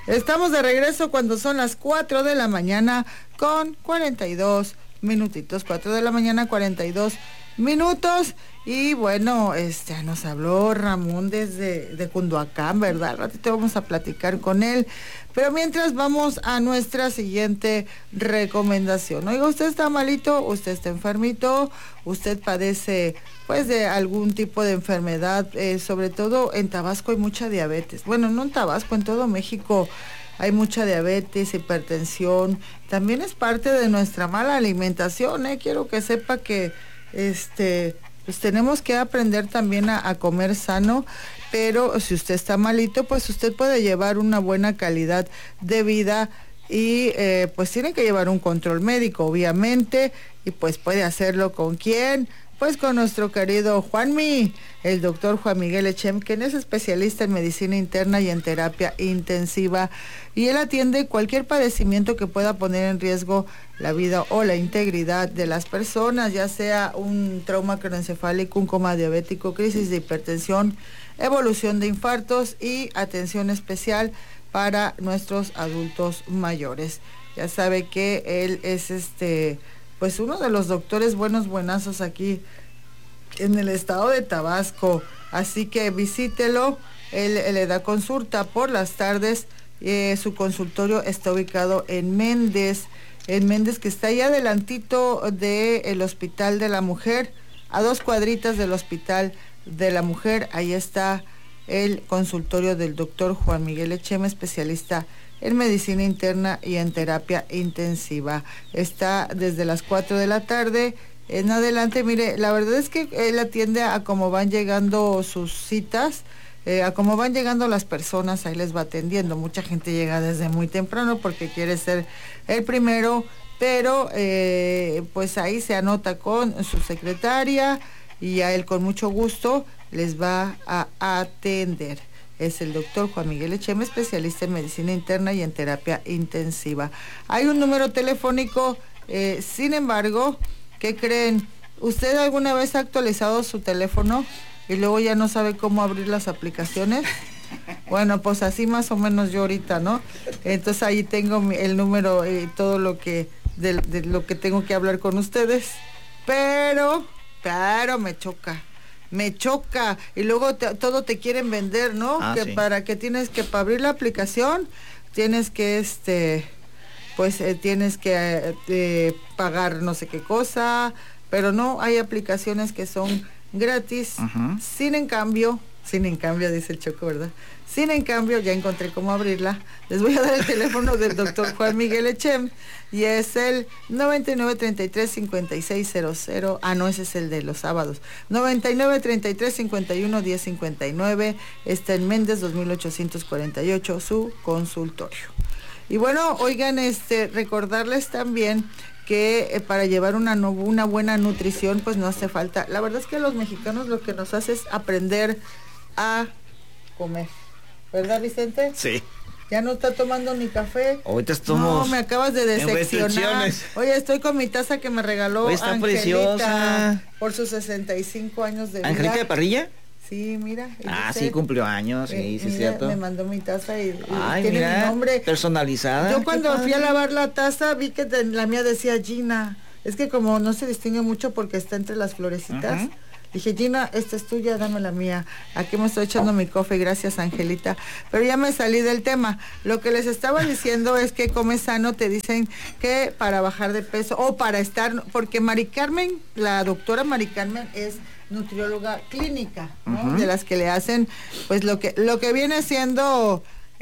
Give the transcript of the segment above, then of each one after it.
Estamos de regreso cuando son las 4 de la mañana con 42 minutitos. 4 de la mañana, 42 minutos. Y bueno, nos habló Ramón de Cunduacán, ¿verdad? Al ratito vamos a platicar con él. Pero mientras vamos a nuestra siguiente recomendación. Oiga, usted está malito, usted está enfermito, usted padece pues de algún tipo de enfermedad, sobre todo en Tabasco hay mucha diabetes. Bueno, no en Tabasco, en todo México hay mucha diabetes, hipertensión. También es parte de nuestra mala alimentación, Quiero que sepa que pues tenemos que aprender también a comer sano, pero si usted está malito, pues usted puede llevar una buena calidad de vida y pues tiene que llevar un control médico, obviamente, y pues puede hacerlo ¿con quién? Pues con nuestro querido Juanmi, el doctor Juan Miguel Echem, quien es especialista en medicina interna y en terapia intensiva, y él atiende cualquier padecimiento que pueda poner en riesgo la vida o la integridad de las personas, ya sea un trauma craneoencefálico, un coma diabético, crisis de hipertensión, evolución de infartos y atención especial para nuestros adultos mayores. Ya sabe que él es pues uno de los doctores buenazos aquí en el estado de Tabasco, así que visítelo. Él le da consulta por las tardes. Su consultorio está ubicado en Méndez, que está ahí adelantito del Hospital de la Mujer, a 2 cuadritas del Hospital de la Mujer. Ahí está el consultorio del doctor Juan Miguel Echem, especialista en medicina interna y en terapia intensiva. Está desde las 4 de la tarde en adelante. Mire, la verdad es que él atiende a cómo van llegando sus citas, a cómo van llegando las personas, ahí les va atendiendo. Mucha gente llega desde muy temprano porque quiere ser el primero, pero pues ahí se anota con su secretaria y a él con mucho gusto les va a atender. Es el doctor Juan Miguel Echem, especialista en medicina interna y en terapia intensiva. Hay un número telefónico, sin embargo, ¿qué creen? ¿Usted alguna vez ha actualizado su teléfono y luego ya no sabe cómo abrir las aplicaciones? Bueno, pues así más o menos yo ahorita, ¿no? Entonces ahí tengo el número y todo lo que de lo que tengo que hablar con ustedes, pero me choca, y luego todo te quieren vender, ¿no? Que sí. Para abrir la aplicación, tienes que tienes que pagar no sé qué cosa, pero no, hay aplicaciones que son gratis, sin en cambio, dice el Choco, ¿verdad? Sin en cambio, ya encontré cómo abrirla. Les voy a dar el teléfono del doctor Juan Miguel Echem, y es el 9933-5600. No, ese es el de los sábados. 9933-51-1059. Está en Méndez 2848, su consultorio. Y bueno, oigan, recordarles también que para llevar una buena nutrición, pues no hace falta. La verdad es que a los mexicanos lo que nos hace es aprender a comer. ¿Verdad, Vicente? Sí. Ya no está tomando ni café. Ahorita estamos. No, me acabas de decepcionar. Oye, estoy con mi taza que me regaló está Angelita preciosa. Por sus 65 años de vida. ¿Angelita de Parrilla? Sí, mira. Sí, cumplió años, sí, es cierto. Me mandó mi taza y tiene mi nombre. Personalizada. Yo cuando fui a lavar la taza vi que la mía decía Gina. Es que como no se distingue mucho porque está entre las florecitas. Dije, Gina, esta es tuya, dame la mía. Aquí me estoy echando mi café, gracias, Angelita. Pero ya me salí del tema. Lo que les estaba diciendo es que come sano, te dicen que para bajar de peso o para estar, porque Mari Carmen, la doctora Mari Carmen es nutrióloga clínica, ¿no? De las que le hacen, pues lo que viene siendo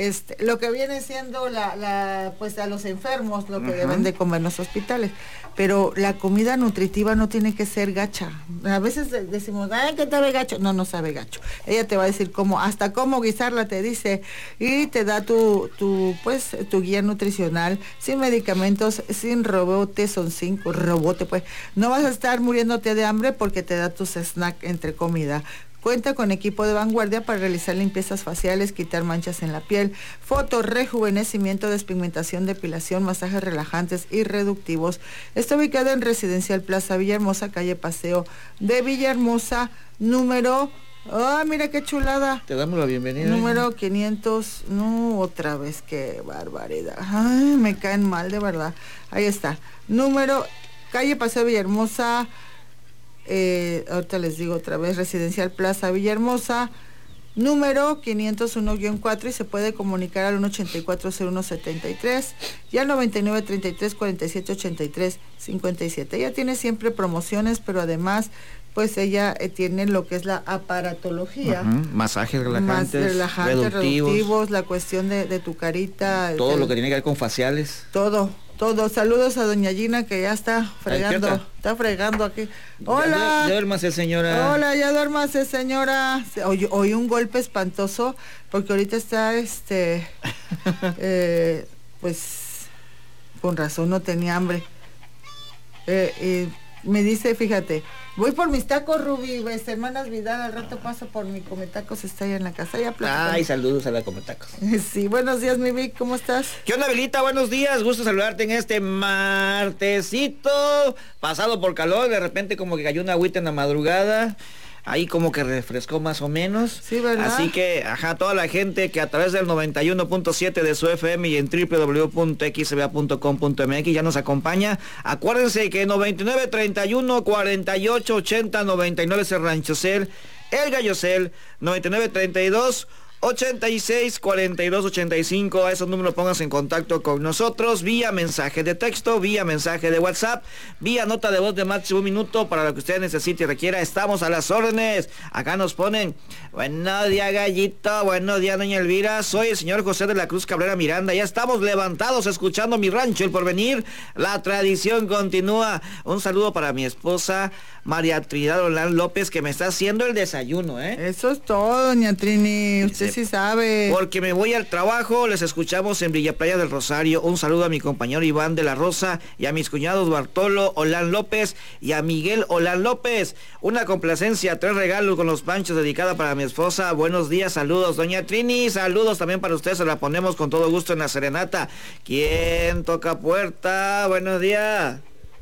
pues a los enfermos, lo que deben de comer en los hospitales. Pero la comida nutritiva no tiene que ser gacha. A veces decimos, que sabe gacho. No sabe gacho. Ella te va a decir hasta cómo guisarla, te dice, y te da tu guía nutricional, sin medicamentos, sin rebote, son 5 rebote, pues. No vas a estar muriéndote de hambre porque te da tus snacks entre comida. Cuenta con equipo de vanguardia para realizar limpiezas faciales, quitar manchas en la piel, foto, rejuvenecimiento, despigmentación, depilación, masajes relajantes y reductivos. Está ubicada en Residencial Plaza Villahermosa, calle Paseo de Villahermosa, número Ah, mira qué chulada. Te damos la bienvenida. Número 500, no, otra vez, qué barbaridad. Ay, me caen mal, de verdad. Ahí está. Número, calle Paseo Villahermosa, ahorita les digo otra vez, Residencial Plaza Villahermosa, número 501-4, y se puede comunicar al 1840173 y al 9933478357. Ella tiene siempre promociones, pero además pues ella tiene lo que es la aparatología. Masajes relajantes, reductivos, la cuestión de tu carita. Todo lo que tiene que ver con faciales. Todo. Saludos a doña Gina, que ya está fregando. Está fregando aquí. Hola. Ya duérmase, señora. Hola, ya duérmase, señora. Oí un golpe espantoso, porque ahorita está, pues, con razón no tenía hambre. Me dice, fíjate, voy por mis tacos, Ruby, hermanas Vidal, al rato paso por mi cometacos, está allá en la casa, ya platicamos. Ay, saludos a la cometacos. Sí, buenos días, mi Vic, ¿cómo estás? ¿Qué onda, Belita? Buenos días, gusto saludarte en este martesito, pasado por calor, de repente como que cayó una agüita en la madrugada. Ahí como que refrescó más o menos. Sí, ¿verdad? Así que, toda la gente que a través del 91.7 de su FM y en www.xba.com.mx ya nos acompaña. Acuérdense que 99 31 48 80 99 es el Ranchocel, el Gallocel, 99 32 86 42 85. A esos números pónganse en contacto con nosotros vía mensaje de texto, vía mensaje de WhatsApp, vía nota de voz de máximo 1 minuto, para lo que usted necesite y requiera. Estamos a las órdenes. Acá nos ponen: buenos días, Gallito, buenos días, doña Elvira, soy el señor José de la Cruz Cabrera Miranda, ya estamos levantados escuchando Mi Rancho El Porvenir, la tradición continúa. Un saludo para mi esposa María Trinidad Olán López, que me está haciendo el desayuno, Eso es todo, doña Trini, usted sí sabe. Porque me voy al trabajo, les escuchamos en Villa Playa del Rosario. Un saludo a mi compañero Iván de la Rosa y a mis cuñados Bartolo Olán López y a Miguel Olán López. Una complacencia, 3 regalos con los panchos dedicada para mi esposa. Buenos días, saludos, doña Trini, saludos también para usted, se la ponemos con todo gusto en la serenata. ¿Quién toca puerta? Buenos días.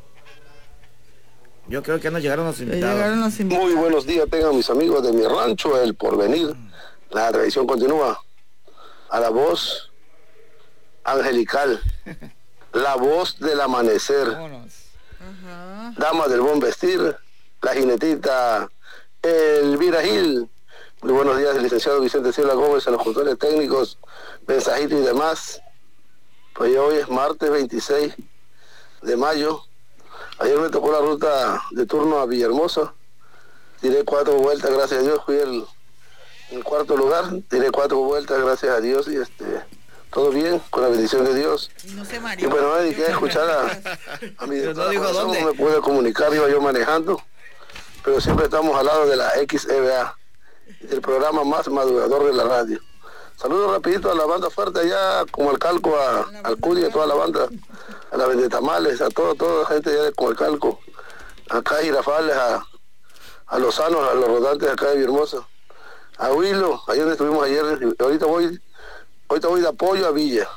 Yo creo que nos llegaron los invitados. Muy buenos días, tengan mis amigos de Mi Rancho El Porvenir. La tradición continúa. A la voz angelical, la voz del amanecer, dama del buen vestir, la jinetita Elvira Gil. Muy buenos días, el licenciado Vicente Silva Gómez en los controles técnicos, mensajitos y demás. Pues ya hoy es martes 26 de mayo. Ayer me tocó la ruta de turno a Villahermosa. Tiré 4 vueltas, gracias a Dios, fui el cuarto lugar. Tiré 4 vueltas, gracias a Dios, y todo bien, con la bendición de Dios. Y bueno, me dediqué a escuchar a mi directora, no me pude comunicar, iba yo manejando, pero siempre estamos al lado de la XEBA, del programa más madurador de la radio. Saludos rapidito a la banda fuerte allá, como al Calco, al Cudi, a toda la banda, a la Vendetamales, a toda la gente allá de como el Calco, acá a Girafales, a Lozano, a los rodantes acá de Villahermosa, a Huilo, ahí donde estuvimos ayer. Ahorita voy de apoyo a Villa,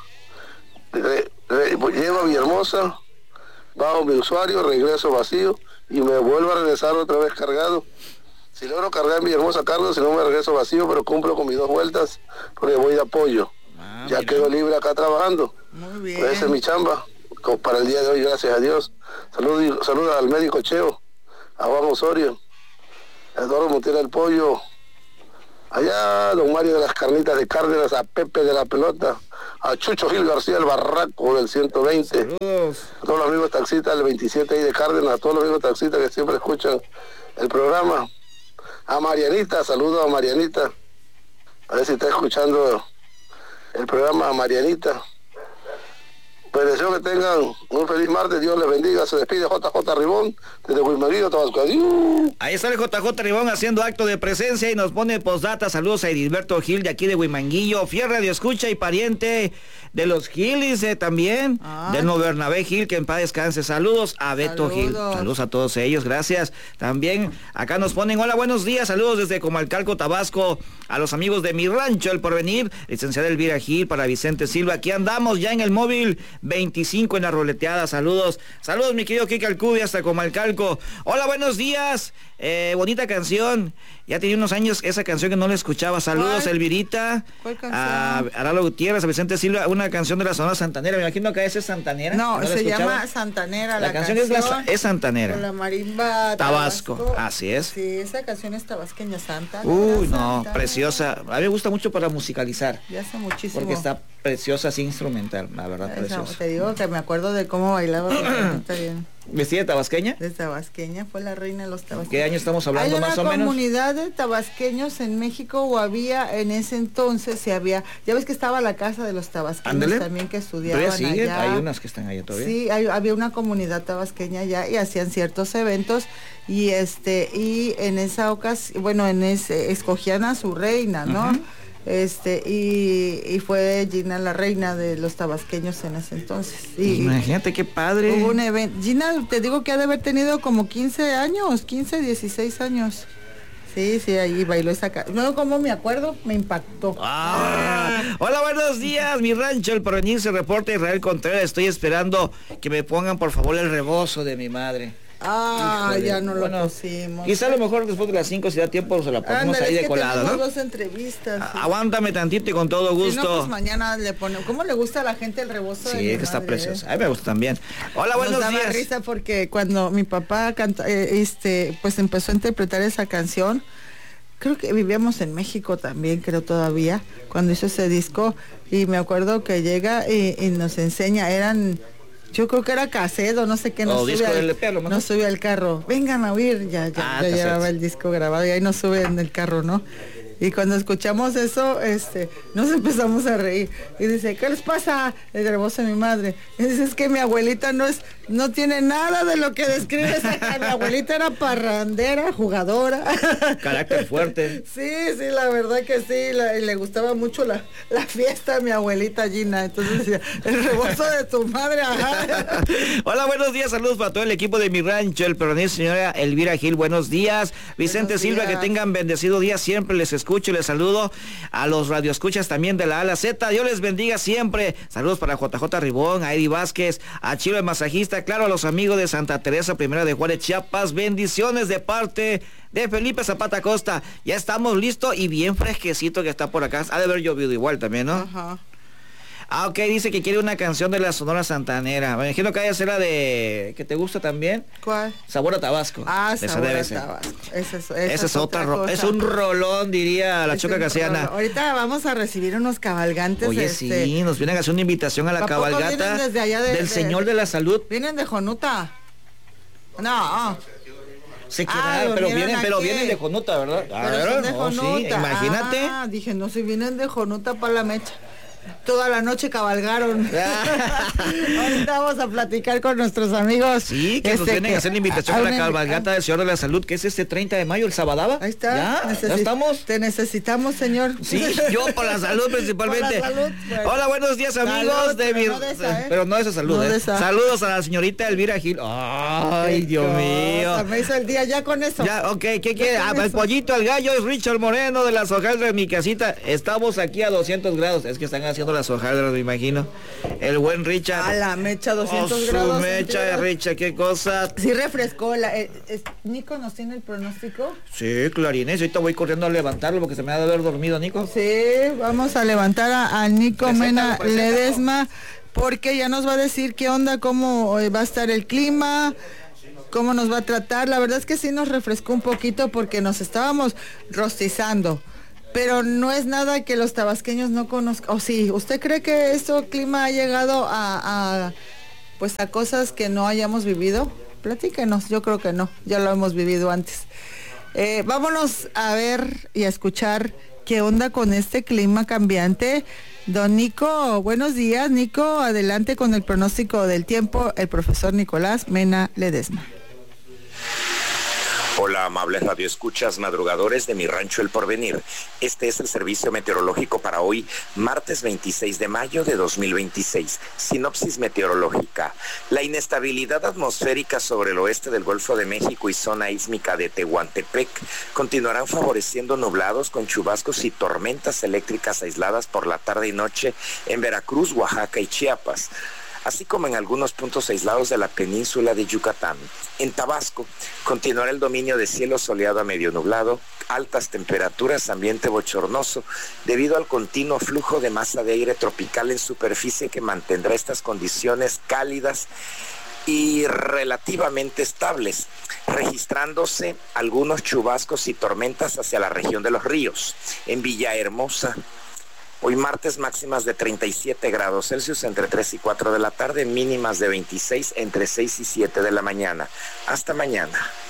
llego a Villahermosa, bajo mi usuario, regreso vacío y me vuelvo a regresar otra vez cargado. Si logro cargar en Villahermosa, cargo, si no me regreso vacío, pero cumplo con mis 2 vueltas porque voy de apoyo. Ya quedo libre acá trabajando. Muy bien. Pues esa es mi chamba para el día de hoy, gracias a Dios. Saludos al médico Cheo, a Juan Osorio, a Eduardo Montiel del Pollo, allá a don Mario de las Carnitas de Cárdenas, a Pepe de la Pelota, a Chucho Gil García el Barraco del 120. Saludos. A todos los amigos taxistas del 27 ahí de Cárdenas, a todos los amigos taxistas que siempre escuchan el programa. A Marianita, saludos a Marianita, a ver si está escuchando el programa, a Marianita. Pues deseo que tengan un feliz martes, Dios les bendiga. Se despide JJ Ribón desde Huimaguillo, Tabasco. ¡Adiós! Ahí está el JJ Ribón haciendo acto de presencia y nos pone postdata. Saludos a Edilberto Gil de aquí de Huimanguillo, fiel radio escucha y pariente de los Gilis también, del no Bernabé Gil, que en paz descanse. Saludos a Beto Gil, saludos a todos ellos, gracias. También acá nos ponen: hola, buenos días, saludos desde Comalcalco, Tabasco, a los amigos de Mi Rancho El Porvenir, licenciada Elvira Gil, para Vicente Silva. Aquí andamos ya en el móvil 25 en la roleteada. Saludos mi querido Kike Alcudia hasta Comalcalco. Hola, buenos días. Bonita canción. Ya tenía unos años esa canción que no la escuchaba. Saludos, ¿Cuál? Elvirita. ¿Cuál canción? A Aralo Gutiérrez, a Vicente Silva, una canción de la Sonora Santanera. Me imagino que esa es Santanera. No, la se escuchaba. llama Santanera. La canción es Santanera. Con la marimba Tabasco, así es. Sí, esa canción es tabasqueña santa. Uy, no, Santa. preciosa. A mí me gusta mucho para musicalizar. Ya hace muchísimo. Porque está preciosa, así instrumental, la verdad, Esa, preciosa. te digo que me acuerdo de cómo bailaba está bien. ¿Vestida de tabasqueña? De tabasqueña, fue la reina de los tabasqueños. ¿Qué año estamos hablando Hay una más o menos? comunidad de tabasqueños en México, o había en ese entonces, ya ves que estaba la casa de los tabasqueños. Ándale. También que estudiaban ¿Todavía sigue? allá. Hay unas que están allá todavía. Sí, había una comunidad tabasqueña allá y hacían ciertos eventos y en esa ocasión, escogían a su reina, ¿no? Ujú. Y fue Gina la reina de los tabasqueños en ese entonces. Y imagínate qué padre. hubo un evento. Gina, te digo que ha de haber tenido como 15 años, 15, 16 años. Sí, ahí bailó esa canción. No, como me acuerdo, me impactó. Hola, buenos días, mi rancho, el Porvenir, se reporta Israel Contreras. Estoy esperando que me pongan por favor el rebozo de mi madre. Híjole. Ya no Bueno, lo pusimos. Quizá a lo mejor después de las 5, si da tiempo, se la ponemos Ándale, ahí es de que colada, tenemos ¿no? 2 entrevistas. Sí. Aguántame tantito y con todo gusto. Si no, pues mañana le ponemos. ¿Cómo le gusta a la gente el rebozo? Sí, es que está preciosa. A mí me gusta también. Hola, buenos Nos daba días. risa porque cuando mi papá pues empezó a interpretar esa canción, creo que vivíamos en México también, creo todavía, cuando hizo ese disco, y me acuerdo que llega y nos enseña, yo creo que era cassette o no sé qué, nos sube al carro, vengan a oír, ya llevaba el disco grabado y ahí nos sube en el carro, ¿no? Y cuando escuchamos eso, nos empezamos a reír. Y dice, ¿qué les pasa? El rebozo de mi madre. Y dice, es que mi abuelita no tiene nada de lo que describe esa cara. Mi abuelita era parrandera, jugadora. Carácter fuerte. Sí, la verdad que sí. Y le gustaba mucho la fiesta a mi abuelita Gina. Entonces decía, el rebozo de tu madre. Ajá. Hola, buenos días. Saludos para todo el equipo de mi rancho, el Peronés, señora Elvira Gil. Buenos días. Vicente Buenos Silva, días. que tengan bendecido día. Siempre les escucho y les saludo a los radioescuchas también de la A a la Z. Dios les bendiga siempre. Saludos para JJ Ribón, a Eddie Vázquez, a Chilo el masajista, claro, a los amigos de Santa Teresa Primera de Juárez, Chiapas. Bendiciones de parte de Felipe Zapata Costa. Ya estamos listos y bien fresquecito que está por acá. Ha de haber llovido igual también, ¿no? Ajá. Ok, dice que quiere una canción de la Sonora Santanera. Me imagino que haya ser la de... ¿que te gusta también? ¿Cuál? Sabor a Tabasco. Sabor Esa debe a ser. Tabasco. Esa es otra cosa. es un rolón, diría la Es Choca un Casiana. rollo. Ahorita vamos a recibir unos cabalgantes. Oye, sí, nos vienen a hacer una invitación a la ¿A poco cabalgata vienen desde allá del Señor de la Salud. Vienen de Jonuta. No. Sí, claro, pero vienen de Jonuta, ¿verdad? Pero son de Jonuta. Sí, imagínate. Dije, no, si vienen de Jonuta para la mecha. Toda la noche cabalgaron. Ahorita vamos a platicar con nuestros amigos. Sí, que nos vienen a hacer la invitación a la cabalgata del Señor de la Salud, que es este 30 de mayo, el Sabadaba. Ahí está. ¿Ya estamos? Te necesitamos, señor. Sí, yo por la salud principalmente. Por la salud, bueno. Hola, buenos días, amigos. Salud, pero no de esa, ¿eh? Pero no de esa salud, No ¿eh? de esa. Saludos a la señorita Elvira Gil. Ay, Dios mío. Me hizo el día ya con eso. Ya, ok, ¿qué quiere? con El eso. pollito, el gallo, es Richard Moreno de las hojaldras de mi casita. Estamos aquí a 200 grados. Es que están haciendo las hojaldras, me imagino. El buen Richard. A la mecha 200 su grados. mecha, centígrados. Richard, qué cosa. Sí refrescó. Nico nos tiene el pronóstico. Sí, clarines. Ahorita voy corriendo a levantarlo porque se me ha de haber dormido, Nico. Sí, vamos a levantar a Nico Mena Preséntalo. Ledesma, porque ya nos va a decir qué onda, cómo va a estar el clima, cómo nos va a tratar. La verdad es que sí nos refrescó un poquito porque nos estábamos rostizando. Pero no es nada que los tabasqueños no conozcan. O sí, ¿usted cree que este clima ha llegado a cosas que no hayamos vivido? Platíquenos, yo creo que no, ya lo hemos vivido antes. Vámonos a ver y a escuchar qué onda con este clima cambiante. Don Nico, buenos días, Nico, adelante con el pronóstico del tiempo, el profesor Nicolás Mena Ledesma. Hola, amables radioescuchas madrugadores de mi rancho El Porvenir. Este es el servicio meteorológico para hoy, martes 26 de mayo de 2026. Sinopsis meteorológica. La inestabilidad atmosférica sobre el oeste del Golfo de México y zona ísmica de Tehuantepec continuarán favoreciendo nublados con chubascos y tormentas eléctricas aisladas por la tarde y noche en Veracruz, Oaxaca y Chiapas. así como en algunos puntos aislados de la península de Yucatán. En Tabasco continuará el dominio de cielo soleado a medio nublado, altas temperaturas, ambiente bochornoso, debido al continuo flujo de masa de aire tropical en superficie que mantendrá estas condiciones cálidas y relativamente estables, registrándose algunos chubascos y tormentas hacia la región de los ríos. En Villahermosa, hoy martes, máximas de 37 grados Celsius entre 3 y 4 de la tarde, mínimas de 26 entre 6 y 7 de la mañana. Hasta mañana.